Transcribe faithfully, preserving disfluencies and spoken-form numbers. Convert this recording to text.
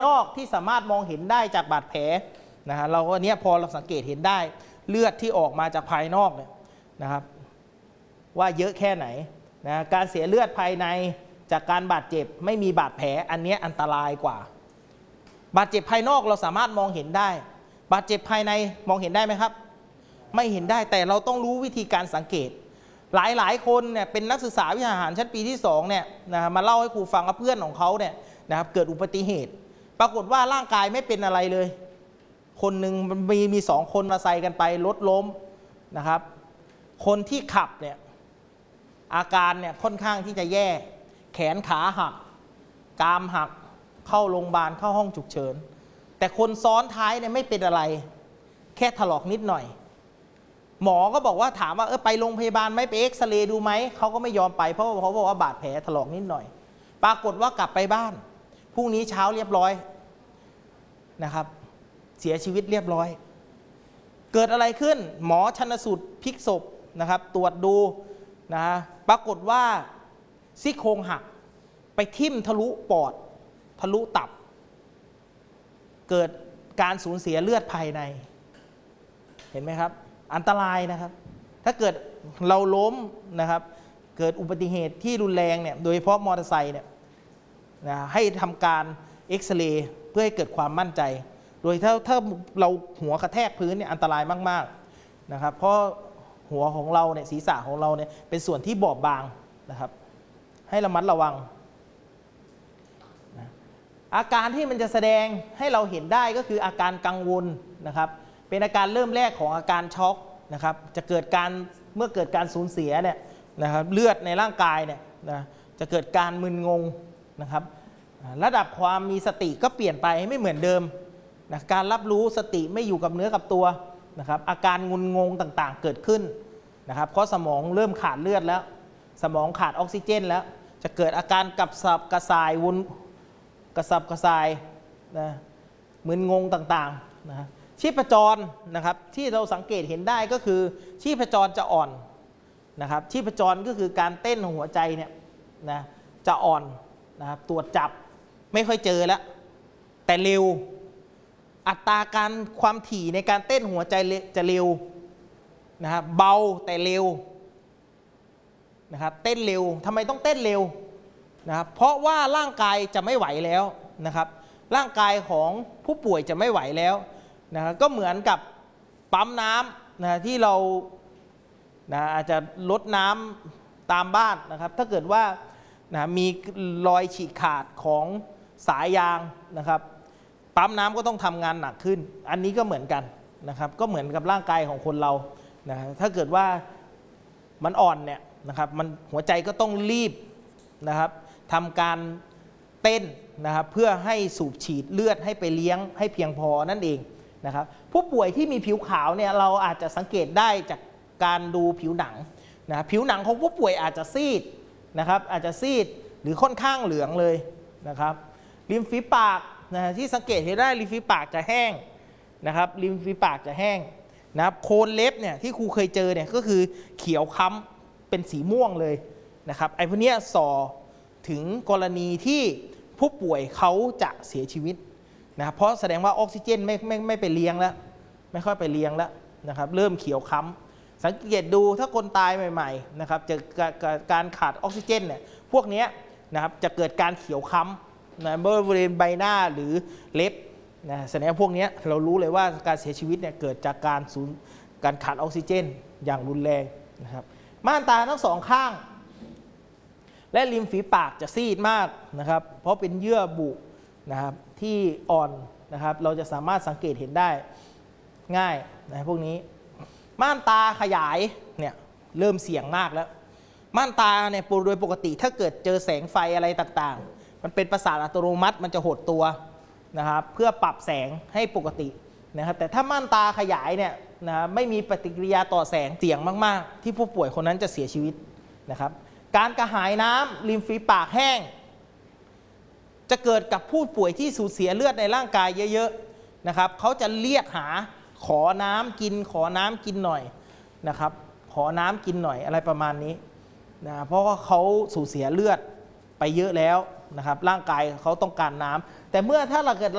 นอกที่สามารถมองเห็นได้จากบาดแผลนะฮะเราก็เนี้ยพอเราสังเกตเห็นได้เลือดที่ออกมาจากภายนอกเนี่ยนะครับว่าเยอะแค่ไหนนะการเสียเลือดภายในจากการบาดเจ็บไม่มีบาดแผลอันนี้อันตรายกว่าบาดเจ็บภายนอกเราสามารถมองเห็นได้บาดเจ็บภายในมองเห็นได้ไหมครับไม่เห็นได้แต่เราต้องรู้วิธีการสังเกตหลายหลายคนเนี่ยเป็นนักศึกษาวิชาทหารชั้นปีที่สองเนี่ยนะมาเล่าให้ครูฟังว่าเพื่อนของเขาเนี่ยนะครับเกิดอุบัติเหตุปรากฏว่าร่างกายไม่เป็นอะไรเลยคนหนึ่งมีมีสองคนมาใส่กันไปรถล้มนะครับคนที่ขับเนี่ยอาการเนี่ยค่อนข้างที่จะแย่แขนขาหักกรามหักเข้าโรงพยาบาลเข้าห้องฉุกเฉินแต่คนซ้อนท้ายเนี่ยไม่เป็นอะไรแค่ถลอกนิดหน่อยหมอก็บอกว่าถามว่าเออไปโรงพยาบาลไหมไปเอ็กซเรย์ดูไหมเขาก็ไม่ยอมไปเพราะเขาบอกว่าบาดแผลถลอกนิดหน่อยปรากฏว่ากลับไปบ้านพรุ่งนี้เช้าเรียบร้อยนะครับเสียชีวิตเรียบร้อยเกิดอะไรขึ้นหมอชันสูตรพลิกศพนะครับตรวจดูนะปรากฏว่าซี่โครงหักไปทิ่มทะลุปอดทะลุตับเกิดการสูญเสียเลือดภายในเห็นไหมครับอันตรายนะครับถ้าเกิดเราล้มนะครับเกิดอุบัติเหตุที่รุนแรงเนี่ยโดยเฉพาะมอเตอร์ไซค์เนี่ยนะให้ทำการเอ็กซเรย์เพื่อให้เกิดความมั่นใจโดยถ้าถ้าเราหัวกระแทกพื้นเนี่ยอันตรายมากๆนะครับเพราะหัวของเราเนี่ยศีรษะของเราเนี่ยเป็นส่วนที่บอบบางนะครับให้ระมัดระวังนะอาการที่มันจะแสดงให้เราเห็นได้ก็คืออาการกังวลนะครับเป็นอาการเริ่มแรกของอาการช็อกนะครับจะเกิดการเมื่อเกิดการสูญเสียเนี่ยนะครับเลือดในร่างกายเนี่ยนะจะเกิดการมึนงงนะครับระดับความมีสติก็เปลี่ยนไปไม่เหมือนเดิมนะการรับรู้สติไม่อยู่กับเนื้อกับตัวนะครับอาการงุนงงต่างๆเกิดขึ้นนะครับเพราะสมองเริ่มขาดเลือดแล้วสมองขาดออกซิเจนแล้วจะเกิดอาการกระสับกระส่ายวนกระสับกระส่ายนะมึนงงต่างๆนะชีพจรนะครับที่เราสังเกตเห็นได้ก็คือชีพจรจะอ่อนนะครับชีพจรก็คือการเต้นของหัวใจเนี่ยนะจะอ่อนนะครับตรวจจับไม่ค่อยเจอแล้วแต่เร็วอัตราการความถี่ในการเต้นหัวใจจะเร็วนะครับเบาแต่เร็วนะครับเต้นเร็วทำไมต้องเต้นเร็วนะครับเพราะว่าร่างกายจะไม่ไหวแล้วนะครับร่างกายของผู้ป่วยจะไม่ไหวแล้วนะครับก็เหมือนกับปั๊มน้ำนะที่เรานะอาจจะลดน้ำตามบ้านนะครับถ้าเกิดว่านะมีรอยฉีกขาดของสายยางนะครับปั๊มน้ำก็ต้องทำงานหนักขึ้นอันนี้ก็เหมือนกันนะครับก็เหมือนกับร่างกายของคนเรานะถ้าเกิดว่ามันอ่อนเนี่ยนะครับมันหัวใจก็ต้องรีบนะครับทำการเต้นนะครับเพื่อให้สูบฉีดเลือดให้ไปเลี้ยงให้เพียงพอนั่นเองนะครับผู้ป่วยที่มีผิวขาวเนี่ยเราอาจจะสังเกตได้จากการดูผิวหนังนะผิวหนังของผู้ป่วยอาจจะซีดนะครับอาจจะซีดหรือค่อนข้างเหลืองเลยนะครับริมฝีปากนะที่สังเกตเห็นได้ริมฝีปากจะแห้งนะครับริมฝีปากจะแห้งนะครับโคนเล็บเนี่ยที่ครูเคยเจอเนี่ยก็คือเขียวค้ำเป็นสีม่วงเลยนะครับไอ้พวกนี้ส่อถึงกรณีที่ผู้ป่วยเขาจะเสียชีวิตนะเพราะแสดงว่าออกซิเจนไม่ไม่ไม่ไปเลี้ยงแล้วไม่ค่อยไปเลี้ยงแล้วนะครับเริ่มเขียวค้ำสังเกตดูถ้าคนตายใหม่ๆนะครับจะการขาดออกซิเจนเนี่ยพวกนี้นะครับจะเกิดการเขียวค้ำนะบริเวณใบหน้าหรือเล็บนะแสดงว่าพวกนี้เรารู้เลยว่าการเสียชีวิตเนี่ยเกิดจากการสูญการขาดออกซิเจนอย่างรุนแรงนะครับม่านตาทั้งสองข้างและริมฝีปากจะซีดมากนะครับเพราะเป็นเยื่อบุนะครับที่อ่อนนะครับเราจะสามารถสังเกตเห็นได้ง่ายนะพวกนี้ม่านตาขยายเนี่ยเริ่มเสี่ยงมากแล้วม่านตาเนี่ยโดยปกติถ้าเกิดเจอแสงไฟอะไรต่างๆมันเป็นประสาทอัตโนมัติมันจะหดตัวนะครับเพื่อปรับแสงให้ปกตินะครับแต่ถ้าม่านตาขยายเนี่ยนะไม่มีปฏิกิริยาต่อแสงเสี่ยงมากๆที่ผู้ป่วยคนนั้นจะเสียชีวิตนะครับการกระหายน้ำริมฝีปากแห้งจะเกิดกับผู้ป่วยที่สูญเสียเลือดในร่างกายเยอะๆนะครับเขาจะเรียกหาขอน้ำกินขอน้ำกินหน่อยนะครับขอน้ำกินหน่อยอะไรประมาณนี้นะเพราะว่าเขาสูญเสียเลือดไปเยอะแล้วนะครับร่างกายเขาต้องการน้ำแต่เมื่อถ้าเราเกิด